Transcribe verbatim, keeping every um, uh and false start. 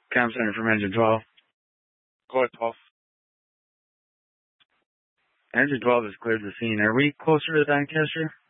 Comm Center from Engine twelve. Go ahead, twelve. Engine twelve has cleared the scene. Are we closer to Doncaster?